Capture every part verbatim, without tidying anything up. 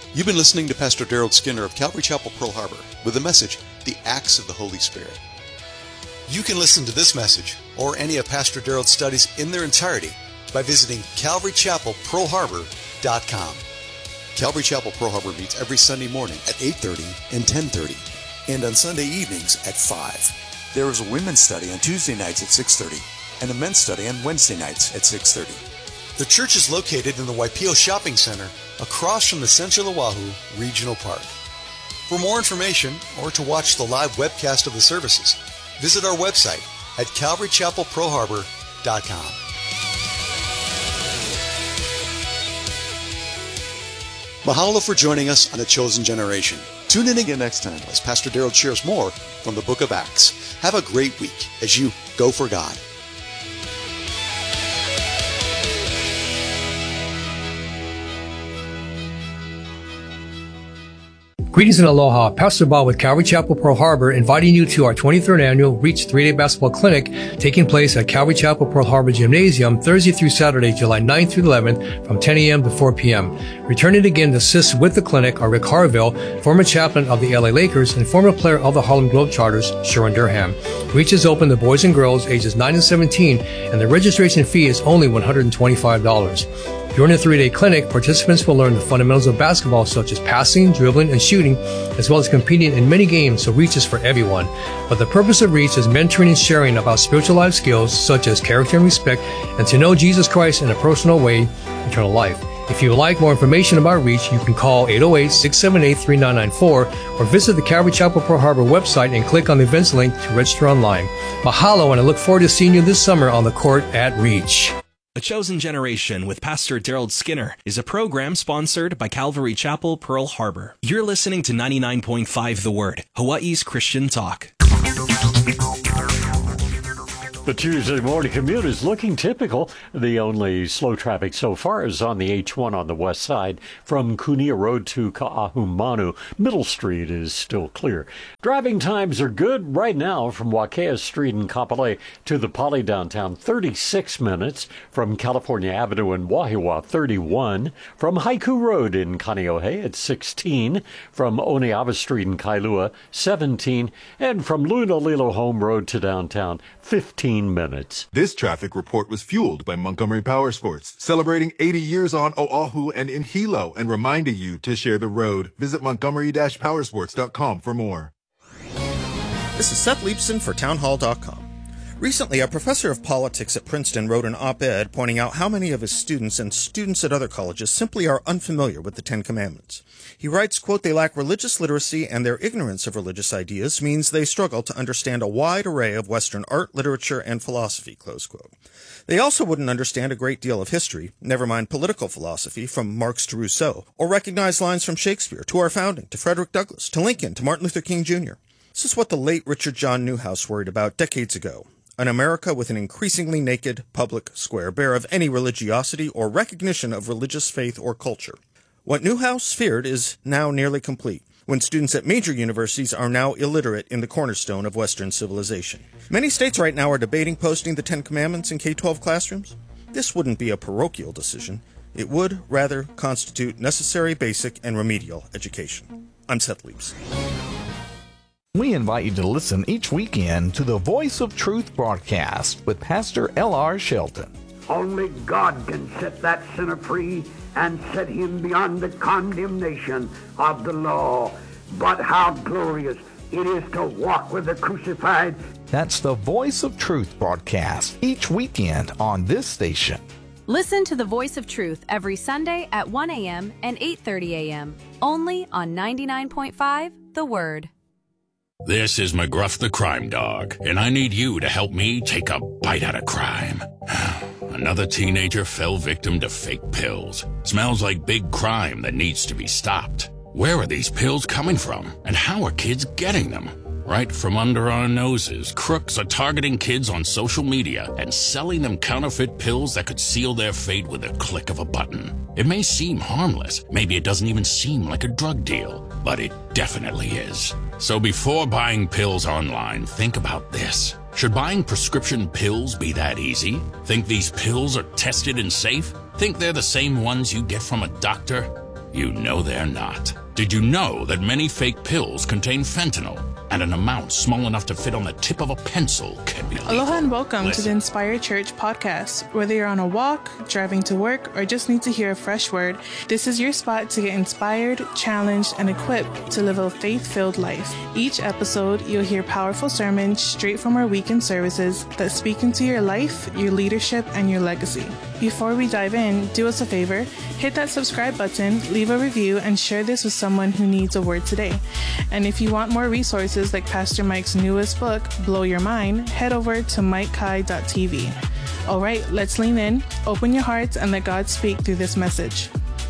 You've been listening to Pastor Daryl Skinner of Calvary Chapel, Pearl Harbor, with the message, The Acts of the Holy Spirit. You can listen to this message or any of Pastor Daryl's studies in their entirety by visiting calvary chapel pearl harbor dot com. Calvary Chapel Pearl Harbor meets every Sunday morning at eight thirty and ten thirty, and on Sunday evenings at five. There is a women's study on Tuesday nights at six thirty and a men's study on Wednesday nights at six thirty. The church is located in the Waipio Shopping Center across from the Central Oahu Regional Park. For more information or to watch the live webcast of the services, visit our website at calvary chapel pearl harbor dot com. Mahalo for joining us on The Chosen Generation. Tune in again next time as Pastor Daryl shares more from the book of Acts. Have a great week as you go for God. Greetings and aloha. Pastor Bob with Calvary Chapel, Pearl Harbor, inviting you to our twenty-third annual Reach three-day basketball clinic taking place at Calvary Chapel, Pearl Harbor Gymnasium Thursday through Saturday, July ninth through eleventh from ten a.m. to four p.m. Returning again to assist with the clinic are Rick Harville, former chaplain of the L A Lakers and former player of the Harlem Globetrotters, Sharon Durham. Reach is open to boys and girls ages nine and seventeen, and the registration fee is only one hundred twenty-five dollars. During the three-day clinic, participants will learn the fundamentals of basketball such as passing, dribbling, and shooting, as well as competing in many games, so Reach is for everyone. But the purpose of Reach is mentoring and sharing about spiritual life skills such as character and respect, and to know Jesus Christ in a personal way, eternal life. If you would like more information about Reach, you can call eight oh eight, six seven eight, three nine nine four or visit the Calvary Chapel Pearl Harbor website and click on the events link to register online. Mahalo, and I look forward to seeing you this summer on the court at Reach. The Chosen Generation with Pastor Daryl Skinner is a program sponsored by Calvary Chapel, Pearl Harbor. You're listening to ninety-nine point five The Word, Hawaii's Christian talk. The Tuesday morning commute is looking typical. The only slow traffic so far is on the H one on the west side from Kunia Road to Ka'ahumanu. Middle Street is still clear. Driving times are good right now from Wakea Street in Kapolei to the Poly downtown, thirty-six minutes. From California Avenue in Wahiawa, thirty-one. From Haiku Road in Kaneohe, it's sixteen. From Oneava Street in Kailua, seventeen. And from Lunalilo Home Road to downtown, fifteen minutes. This traffic report was fueled by Montgomery Power Sports, celebrating eighty years on Oahu and in Hilo, and reminding you to share the road. Visit montgomery dash powersports dot com for more. This is Seth Leibson for townhall dot com. Recently, a professor of politics at Princeton wrote an op-ed pointing out how many of his students and students at other colleges simply are unfamiliar with the Ten Commandments. He writes, quote, "They lack religious literacy, and their ignorance of religious ideas means they struggle to understand a wide array of Western art, literature, and philosophy," close quote. They also wouldn't understand a great deal of history, never mind political philosophy, from Marx to Rousseau, or recognize lines from Shakespeare to our founding, to Frederick Douglass, to Lincoln, to Martin Luther King Junior This is what the late Richard John Newhouse worried about decades ago. An America with an increasingly naked public square, bare of any religiosity or recognition of religious faith or culture. What Newhouse feared is now nearly complete, when students at major universities are now illiterate in the cornerstone of Western civilization. Many states right now are debating posting the Ten Commandments in K twelve classrooms. This wouldn't be a parochial decision. It would, rather, constitute necessary, basic, and remedial education. I'm Seth Leibson. We invite you to listen each weekend to the Voice of Truth broadcast with Pastor L R Shelton. Only God can set that sinner free and set him beyond the condemnation of the law. But how glorious it is to walk with the crucified. That's the Voice of Truth broadcast each weekend on this station. Listen to the Voice of Truth every Sunday at one a.m. and eight thirty a.m. only on ninety-nine point five The Word. This is McGruff the Crime Dog, and I need you to help me take a bite out of crime. Another teenager fell victim to fake pills. Smells like big crime that needs to be stopped. Where are these pills coming from, and how are kids getting them? Right from under our noses, crooks are targeting kids on social media and selling them counterfeit pills that could seal their fate with a click of a button. It may seem harmless, maybe it doesn't even seem like a drug deal, but it definitely is. So before buying pills online, think about this. Should buying prescription pills be that easy? Think these pills are tested and safe? Think they're the same ones you get from a doctor? You know they're not. Did you know that many fake pills contain fentanyl? And an amount small enough to fit on the tip of a pencil can be lethal. Aloha and welcome Listen. to the Inspired Church podcast. Whether you're on a walk, driving to work, or just need to hear a fresh word, this is your spot to get inspired, challenged, and equipped to live a faith-filled life. Each episode, you'll hear powerful sermons straight from our weekend services that speak into your life, your leadership, and your legacy. Before we dive in, do us a favor, hit that subscribe button, leave a review, and share this with someone who needs a word today. And if you want more resources like Pastor Mike's newest book, Blow Your Mind, head over to mike kai dot t v. All right, let's lean in, open your hearts, and let God speak through this message.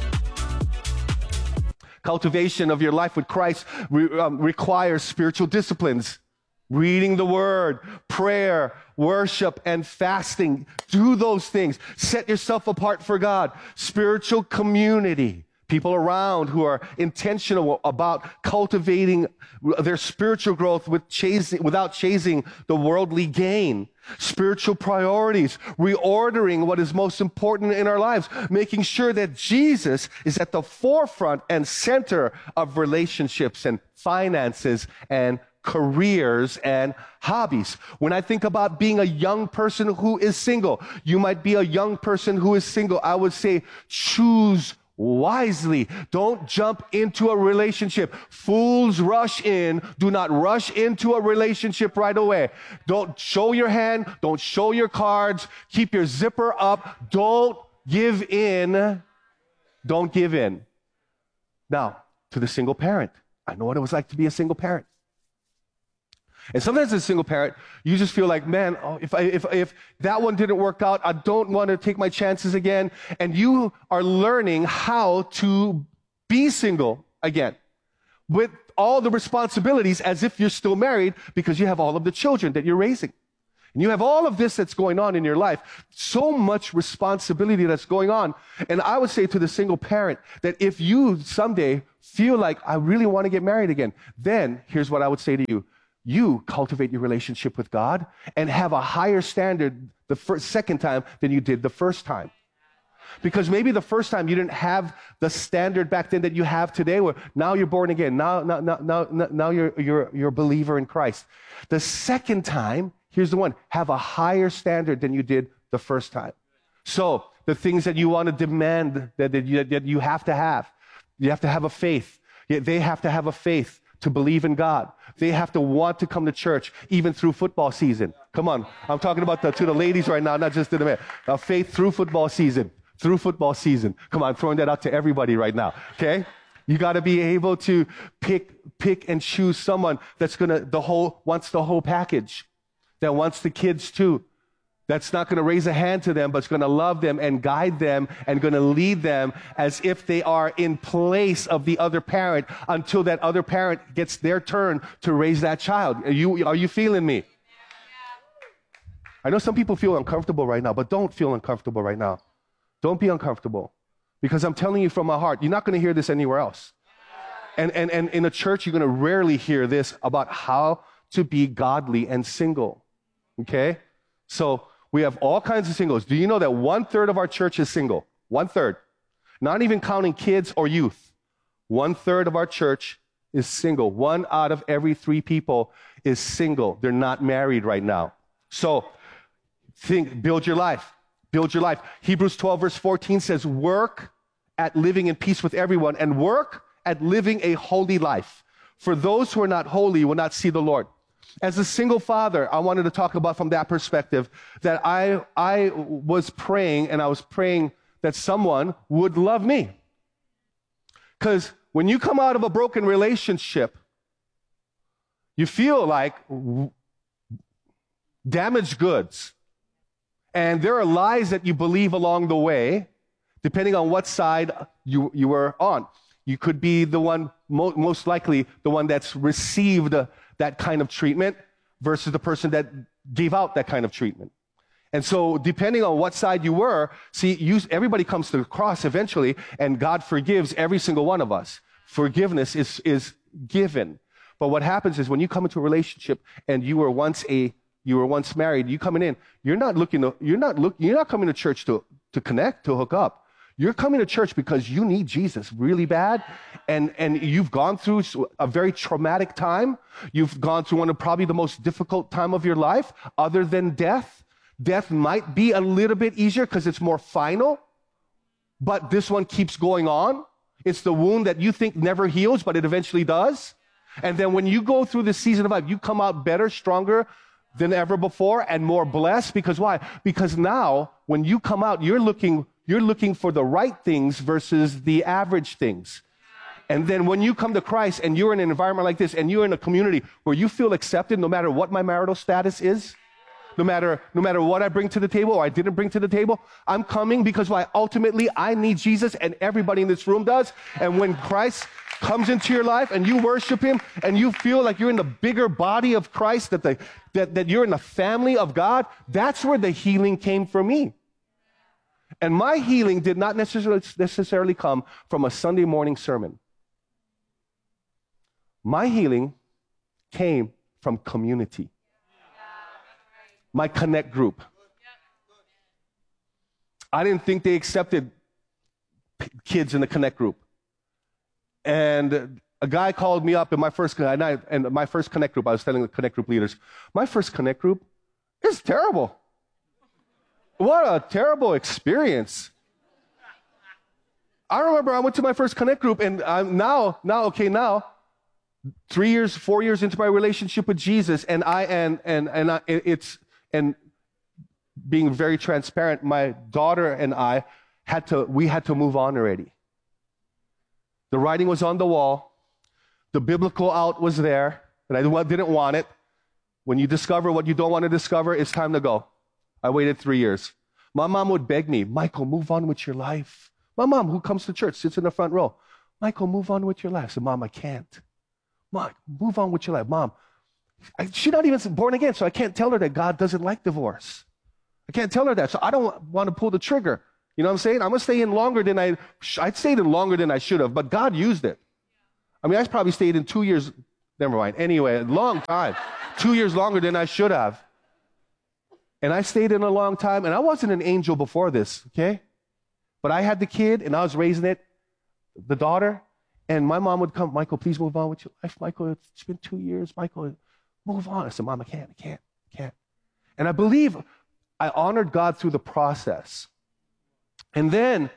Cultivation of your life with Christ re- um, requires spiritual disciplines. Reading the word, prayer, worship, and fasting. Do those things. Set yourself apart for God. Spiritual community. People around who are intentional about cultivating their spiritual growth with chasing, without chasing the worldly gain. Spiritual priorities, reordering what is most important in our lives, making sure that Jesus is at the forefront and center of relationships and finances and careers and hobbies. When I think about being a young person who is single, you might be a young person who is single. I would say choose wisely. Don't jump into a relationship. Fools rush in. Do not rush into a relationship right away. Don't show your hand. Don't show your cards. Keep your zipper up. Don't give in. Don't give in. Now, to the single parent. I know what it was like to be a single parent. And sometimes as a single parent, you just feel like, man, oh, if, I, if, if that one didn't work out, I don't want to take my chances again. And you are learning how to be single again with all the responsibilities as if you're still married because you have all of the children that you're raising. And you have all of this that's going on in your life. So much responsibility that's going on. And I would say to the single parent that if you someday feel like, I really want to get married again, then here's what I would say to you. You cultivate your relationship with God and have a higher standard the first, second time than you did the first time. Because maybe the first time you didn't have the standard back then that you have today, where now you're born again. Now, now, now, now, now you're, you're, you're a believer in Christ. The second time, here's the one, have a higher standard than you did the first time. So the things that you want to demand that, that, you, that you have to have, you have to have a faith. They have to have a faith to believe in God. They have to want to come to church even through football season. Come on. I'm talking about the, to the ladies right now, not just to the men. A faith through football season. Through football season. Come on, I'm throwing that out to everybody right now. Okay? You got to be able to pick, pick and choose someone that's going to, the whole, wants the whole package. That wants the kids too. That's not going to raise a hand to them, but it's going to love them and guide them and going to lead them as if they are in place of the other parent until that other parent gets their turn to raise that child. Are you, are you feeling me? I know some people feel uncomfortable right now, but don't feel uncomfortable right now. Don't be uncomfortable because I'm telling you from my heart, you're not going to hear this anywhere else. And, and, and in a church, you're going to rarely hear this about how to be godly and single. Okay? So, we have all kinds of singles. Do you know that one third of our church is single? One third. Not even counting kids or youth. One third of our church is single. One out of every three people is single. They're not married right now. So think, build your life. Build your life. Hebrews twelve verse fourteen says, work at living in peace with everyone and work at living a holy life. For those who are not holy will not see the Lord. As a single father, I wanted to talk about from that perspective that I, I was praying and I was praying that someone would love me. Because when you come out of a broken relationship, you feel like damaged goods. And there are lies that you believe along the way, depending on what side you, you were on. You could be the one, mo- most likely the one that's received that kind of treatment versus the person that gave out that kind of treatment. And so depending on what side you were, see, you, everybody comes to the cross eventually, and God forgives every single one of us. Forgiveness is, is given. But what happens is when you come into a relationship and you were once a, you were once married, you coming in, you're not looking to, you're not look, you're not coming to church to, to connect, to hook up. You're coming to church because you need Jesus really bad, and, and you've gone through a very traumatic time. You've gone through one of probably the most difficult time of your life, other than death. Death might be a little bit easier because it's more final, but this one keeps going on. It's the wound that you think never heals, but it eventually does. And then when you go through this season of life, you come out better, stronger than ever before, and more blessed. Because why? Because now, when you come out, you're looking, you're looking for the right things versus the average things. And then when you come to Christ and you're in an environment like this, and you're in a community where you feel accepted no matter what my marital status is, no matter, no matter what I bring to the table or I didn't bring to the table, I'm coming because why? Ultimately, I need Jesus, and everybody in this room does. And when Christ comes into your life and you worship him and you feel like you're in the bigger body of Christ, that, the, that, that you're in the family of God, that's where the healing came for me. And my healing did not necessarily, necessarily come from a Sunday morning sermon. My healing came from community. My Connect group. I didn't think they accepted p- kids in the Connect group. And a guy called me up in my first, and, I, and my first Connect group, I was telling the Connect group leaders, my first Connect group is terrible. What a terrible experience. I remember I went to my first Connect group, and I'm now, now, okay, now, three years, four years into my relationship with Jesus, and I, and, and, and I, it's, and being very transparent, my daughter and I had to, we had to move on already. The writing was on the wall. The biblical out was there, and I didn't want it. When you discover what you don't want to discover, it's time to go. I waited three years. My mom would beg me, Michael, move on with your life. My mom, who comes to church, sits in the front row. Michael, move on with your life. I said, Mom, I can't. Mom, move on with your life. Mom, I, she's not even born again, so I can't tell her that God doesn't like divorce. I can't tell her that, so I don't want to pull the trigger. You know what I'm saying? I'm going to stay in longer than I, I stayed in longer than I should have, but God used it. I mean, I probably stayed in two years, never mind. Anyway, a long time. Two years longer than I should have. And I stayed in a long time, and I wasn't an angel before this, okay? But I had the kid, and I was raising it, the daughter, and my mom would come, Michael, please move on with your life. Michael, it's been two years. Michael, move on. I said, Mom, I can't, I can't, I can't. And I believe I honored God through the process. And then,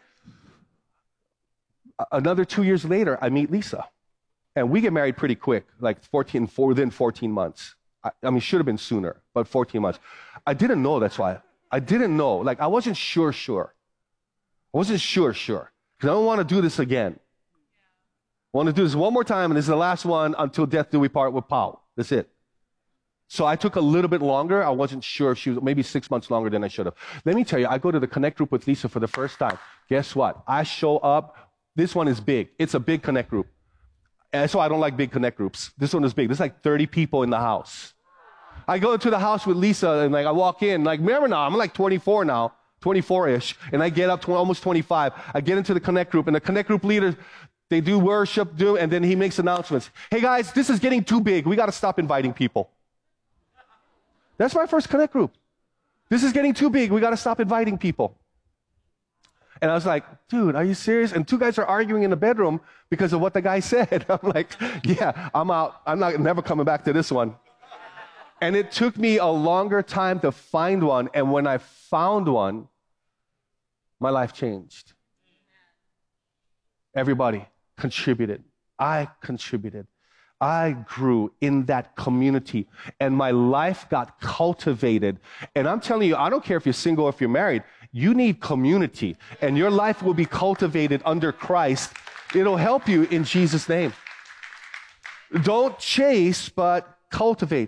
another two years later, I meet Lisa. And we get married pretty quick, like fourteen, within fourteen months. I, I mean, should have been sooner, but fourteen months. I didn't know, that's why. I didn't know. Like, I wasn't sure, sure. I wasn't sure, sure. Because I don't want to do this again. I want to do this one more time, and this is the last one until death do we part with Paul. That's it. So I took a little bit longer. I wasn't sure if she was, maybe six months longer than I should have. Let me tell you, I go to the Connect group with Lisa for the first time. Guess what? I show up. This one is big. It's a big Connect group. And so I don't like big Connect groups. This one is big. There's like thirty people in the house. I go into the house with Lisa, and like I walk in, like remember now, I'm like twenty-four now, twenty-four-ish, and I get up to almost twenty-five. I get into the Connect group, and the Connect group leader, they do worship, do, and then he makes announcements. Hey guys, this is getting too big. We got to stop inviting people. That's my first Connect group. This is getting too big. We got to stop inviting people. And I was like, dude, are you serious? And two guys are arguing in the bedroom because of what the guy said. I'm like, yeah, I'm out. I'm not never coming back to this one. And it took me a longer time to find one. And when I found one, my life changed. Everybody contributed. I contributed. I grew in that community, and my life got cultivated. And I'm telling you, I don't care if you're single or if you're married, you need community, and your life will be cultivated under Christ. It'll help you in Jesus' name. Don't chase, but cultivate.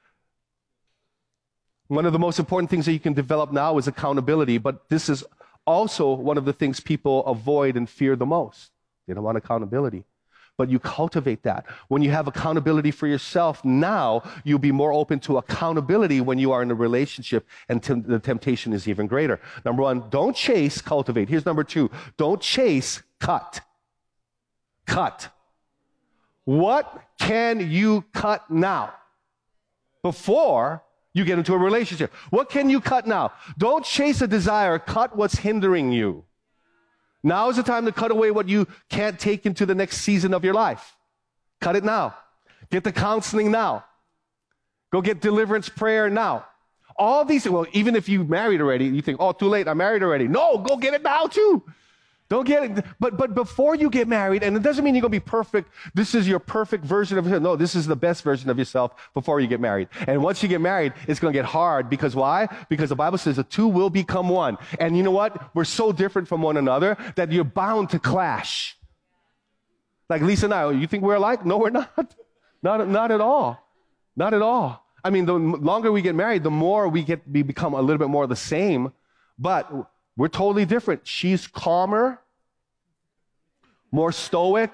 One of the most important things that you can develop now is accountability, but this is also one of the things people avoid and fear the most. They don't want accountability. But you cultivate that. When you have accountability for yourself, now you'll be more open to accountability when you are in a relationship, and t- the temptation is even greater. Number one, don't chase, cultivate. Here's number two, don't chase, cut. Cut. What can you cut now before you get into a relationship? What can you cut now? Don't chase a desire, cut what's hindering you. Now is the time to cut away what you can't take into the next season of your life. Cut it now. Get the counseling now. Go get deliverance prayer now. All these, well, even if you married already, you think, oh, too late, I'm married already. No, go get it now too. Don't get it. But but before you get married, and it doesn't mean you're going to be perfect. This is your perfect version of yourself. No, this is the best version of yourself before you get married. And once you get married, it's going to get hard. Because why? Because the Bible says the two will become one. And you know what? We're so different from one another that you're bound to clash. Like Lisa and I, you think we're alike? No, we're not. Not, not at all. Not at all. I mean, the longer we get married, the more we get we become a little bit more the same. But we're totally different. She's calmer, more stoic.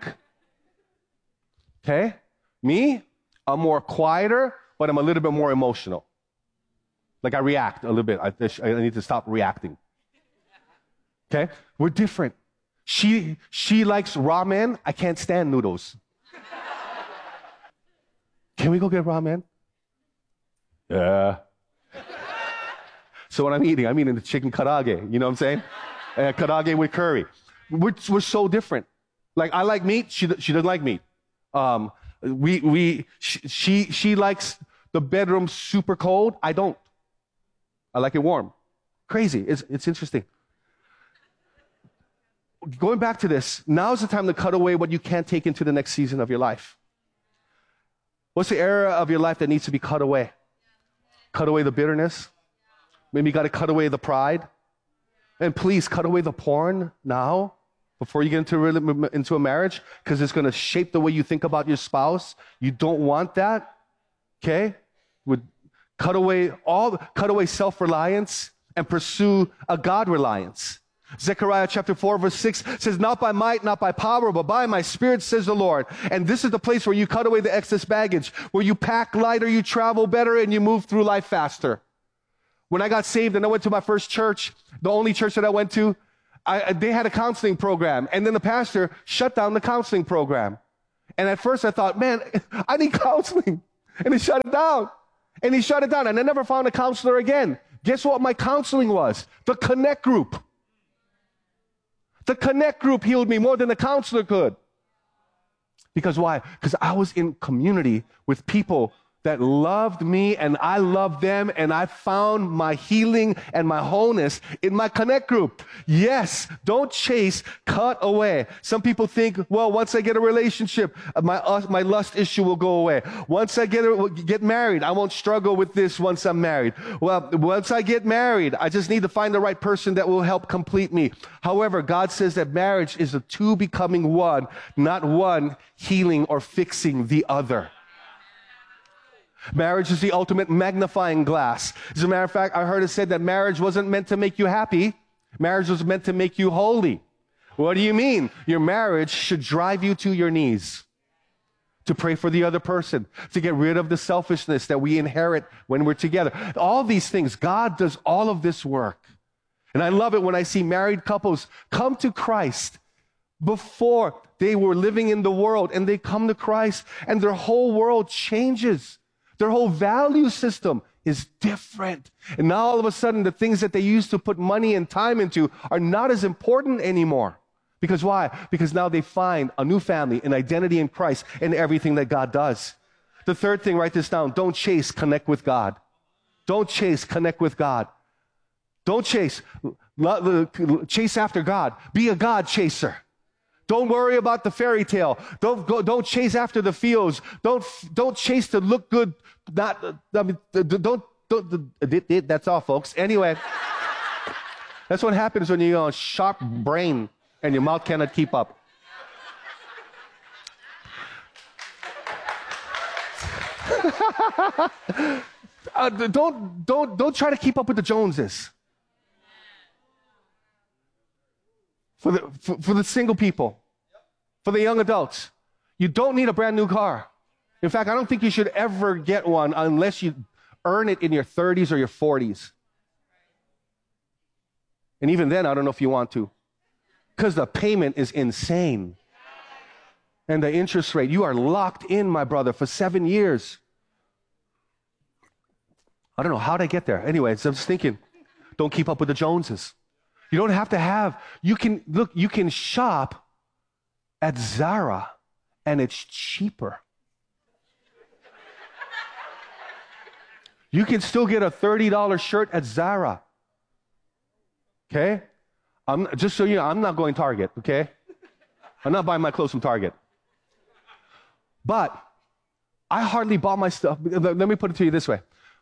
Okay? Me, I'm more quieter, but I'm a little bit more emotional. Like I react a little bit. I, I need to stop reacting. Okay? We're different. She, she likes ramen. I can't stand noodles. Can we go get ramen? Yeah. So when I'm eating, I'm eating the chicken karaage. You know what I'm saying? Uh, karaage with curry. We're, we're so different. Like I like meat. She she doesn't like meat. Um, we we she, she she likes the bedroom super cold. I don't. I like it warm. Crazy. It's it's interesting. Going back to this, now's the time to cut away what you can't take into the next season of your life. What's the area of your life that needs to be cut away? Cut away the bitterness. Maybe you got to cut away the pride. And please cut away the porn now before you get into, into a marriage, because it's going to shape the way you think about your spouse. You don't want that. Okay? Would cut away all cut away self-reliance and pursue a God-reliance. Zechariah chapter four, verse six says, not by might, not by power, but by my spirit, says the Lord. And this is the place where you cut away the excess baggage, where you pack lighter, you travel better, and you move through life faster. When I got saved and I went to my first church, the only church that I went to, I, they had a counseling program. And then the pastor shut down the counseling program. And at first I thought, man, I need counseling. And he shut it down. And he shut it down. And I never found a counselor again. Guess what my counseling was? The Connect group. The Connect group healed me more than the counselor could. Because why? Because I was in community with people that loved me and I loved them, and I found my healing and my wholeness in my Connect group. Yes, don't chase, cut away. Some people think, well, once I get a relationship, my uh, my lust issue will go away. Once I get a, get married, I won't struggle with this once I'm married. Well, once I get married, I just need to find the right person that will help complete me. However, God says that marriage is the two becoming one, not one healing or fixing the other. Marriage is the ultimate magnifying glass. As a matter of fact, I heard it said that marriage wasn't meant to make you happy. Marriage was meant to make you holy. What do you mean? Your marriage should drive you to your knees to pray for the other person, to get rid of the selfishness that we inherit when we're together. All these things, God does all of this work. And I love it when I see married couples come to Christ before they were living in the world, and they come to Christ and their whole world changes. Their whole value system is different. And now all of a sudden, the things that they used to put money and time into are not as important anymore. Because why? Because now they find a new family, an identity in Christ, in everything that God does. The third thing, write this down. Don't chase, connect with God. Don't chase, connect with God. Don't chase. Chase after God. Be a God chaser. Don't worry about the fairy tale. Don't go, don't chase after the fields. Don't don't chase to look good. Not I mean, don't don't. That's all, folks. Anyway, that's what happens when you're on sharp brain and your mouth cannot keep up. uh, don't don't don't try to keep up with the Joneses. For the, for, for the single people, for the young adults, you don't need a brand new car. In fact, I don't think you should ever get one unless you earn it in your thirties or your forties. And even then, I don't know if you want to, because the payment is insane. And the interest rate, you are locked in, my brother, for seven years. I don't know, how'd I get there? Anyways, I'm just thinking, don't keep up with the Joneses. You don't have to have, you can, look, you can shop at Zara and it's cheaper. You can still get a thirty dollar shirt at Zara. Okay? I'm, just so you know, I'm not going Target, okay? I'm not buying my clothes from Target. But I hardly bought my stuff. Let me put it to you this way.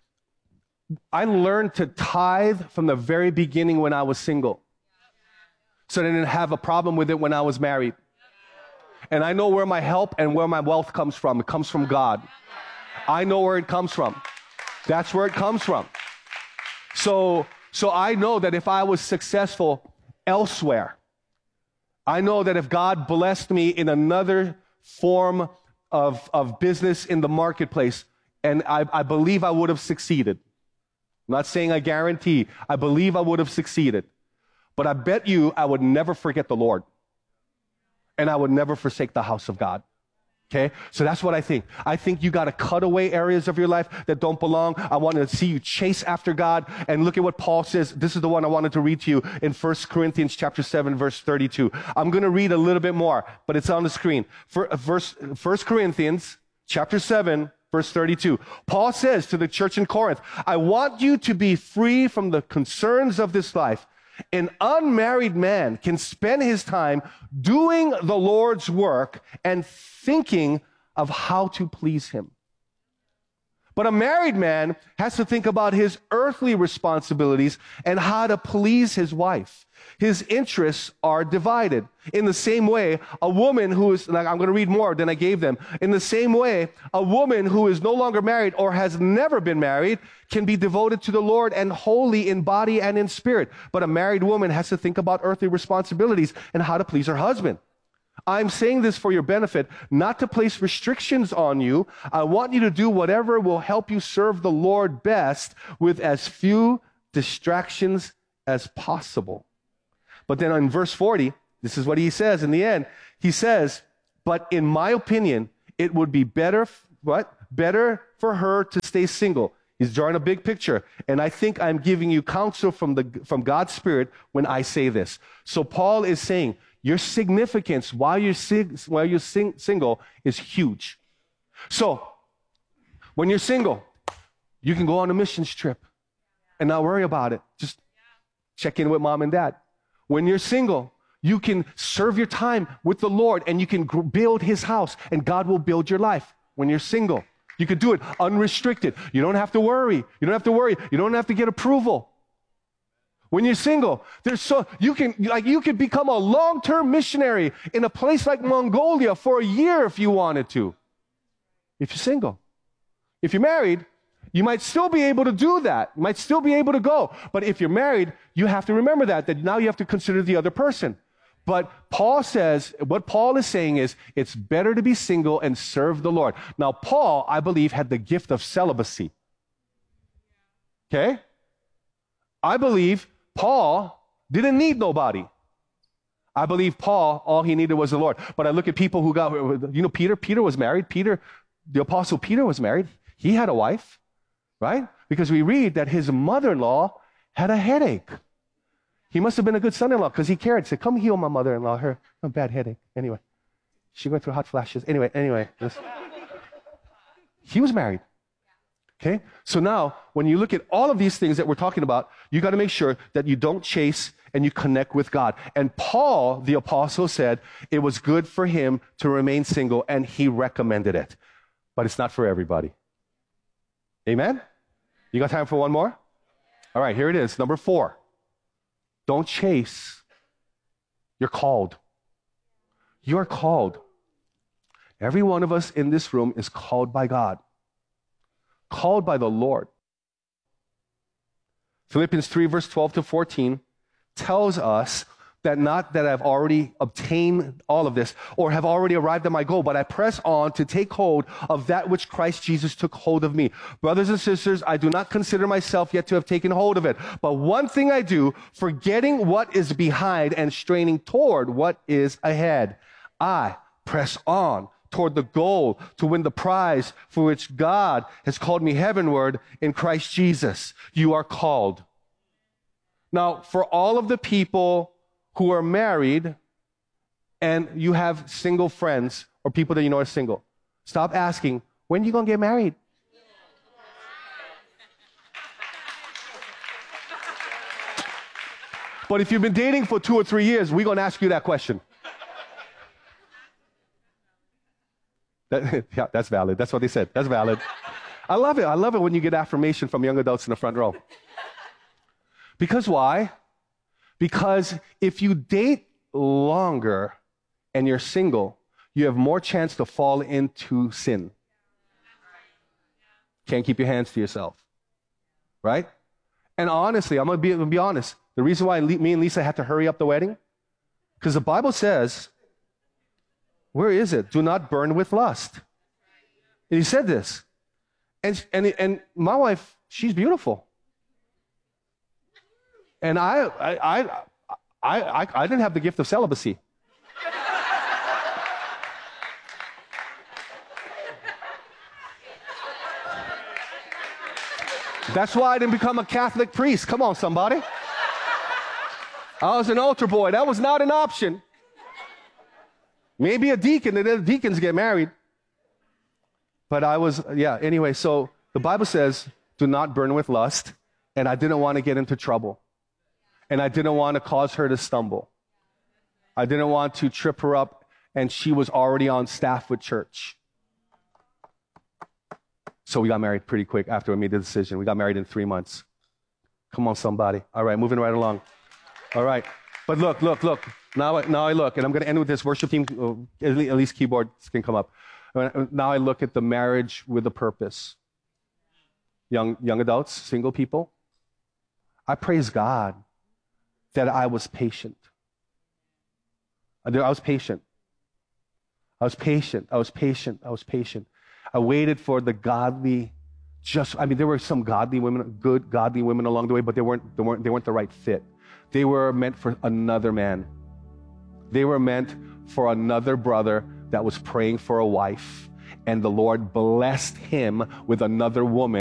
I learned to tithe from the very beginning when I was single. So I didn't have a problem with it when I was married. And I know where my help and where my wealth comes from. It comes from God. I know where it comes from. That's where it comes from. So, so I know that if I was successful elsewhere, I know that if God blessed me in another form of, of business in the marketplace, and I, I believe I would have succeeded. I'm not saying I guarantee. I believe I would have succeeded. But I bet you I would never forget the Lord. And I would never forsake the house of God. Okay? So that's what I think. I think you got to cut away areas of your life that don't belong. I want to see you chase after God. And look at what Paul says. This is the one I wanted to read to you in First Corinthians chapter seven, verse thirty-two. I'm going to read a little bit more, but it's on the screen. For, uh, verse, First Corinthians chapter seven, verse thirty-two. Paul says to the church in Corinth, I want you to be free from the concerns of this life. An unmarried man can spend his time doing the Lord's work and thinking of how to please him. But a married man has to think about his earthly responsibilities and how to please his wife. His interests are divided. In the same way, a woman who is, like I'm going to read more than I gave them. In the same way, a woman who is no longer married or has never been married can be devoted to the Lord and holy in body and in spirit. But a married woman has to think about earthly responsibilities and how to please her husband. I'm saying this for your benefit, not to place restrictions on you. I want you to do whatever will help you serve the Lord best with as few distractions as possible. But then in verse forty, this is what he says in the end. He says, but in my opinion, it would be better, what? Better for her to stay single. He's drawing a big picture. And I think I'm giving you counsel from the from God's Spirit when I say this. So Paul is saying, your significance while you're, sing, while you're sing, single is huge. So when you're single, you can go on a missions trip and not worry about it. Just check in with mom and dad. When you're single, you can serve your time with the Lord and you can build his house and God will build your life when you're single. You can do it unrestricted. You don't have to worry. You don't have to worry. You don't have to get approval. When you're single, there's so you can like you could become a long-term missionary in a place like Mongolia for a year if you wanted to. If you're single. If you're married, you might still be able to do that. You might still be able to go. But if you're married, you have to remember that, that now you have to consider the other person. But Paul says, what Paul is saying is, it's better to be single and serve the Lord. Now, Paul, I believe, had the gift of celibacy. Okay? I believe Paul didn't need nobody. I believe Paul, all he needed was the Lord. But I look at people who got, you know, Peter, Peter was married. Peter, the apostle Peter was married. He had a wife. Right? Because we read that his mother-in-law had a headache. He must have been a good son-in-law because he cared. He said, come heal my mother-in-law. Her a bad headache. Anyway, she went through hot flashes. Anyway, anyway. This. He was married. Okay? So now, when you look at all of these things that we're talking about, you got to make sure that you don't chase and you connect with God. And Paul, the apostle, said it was good for him to remain single, and he recommended it. But it's not for everybody. Amen? You got time for one more? All right, here it is. Number four. Don't chase. You're called. You're called. Every one of us in this room is called by God. Called by the Lord. Philippians three, verse twelve to fourteen tells us that not that I've already obtained all of this or have already arrived at my goal, but I press on to take hold of that which Christ Jesus took hold of me. Brothers and sisters, I do not consider myself yet to have taken hold of it. But one thing I do, forgetting what is behind and straining toward what is ahead, I press on toward the goal to win the prize for which God has called me heavenward in Christ Jesus. You are called. Now, for all of the people who are married and you have single friends or people that you know are single, stop asking, when are you going to get married? But if you've been dating for two or three years, we're going to ask you that question. That, yeah, that's valid. That's what they said. That's valid. I love it. I love it when you get affirmation from young adults in the front row. Because why? Because if you date longer and you're single, you have more chance to fall into sin. Can't keep your hands to yourself. Right? And honestly, I'm going to be, I'm gonna be honest. The reason why me and Lisa had to hurry up the wedding, because the Bible says, where is it? Do not burn with lust. And he said this. And, and, and my wife, she's beautiful. And I, I, I, I, I, I didn't have the gift of celibacy. That's why I didn't become a Catholic priest. Come on, somebody. I was an altar boy. That was not an option. Maybe a deacon, and then deacons get married. But I was, yeah, anyway, so the Bible says, do not burn with lust. And I didn't want to get into trouble. And I didn't want to cause her to stumble. I didn't want to trip her up, and she was already on staff with church. So we got married pretty quick after we made the decision. We got married in three months. Come on, somebody. All right, moving right along. All right. But look, look, look. Now, now I look, and I'm going to end with this. Worship team, uh, at least keyboards can come up. Now I look at the marriage with a purpose. Young, young adults, single people. I praise God that I was patient. I was patient. I was patient. I was patient. I was patient. I waited for the godly, just, I mean, there were some godly women, good godly women along the way, but they weren't, they weren't, they weren't the right fit. They were meant for another man. They were meant for another brother that was praying for a wife, and the Lord blessed him with another woman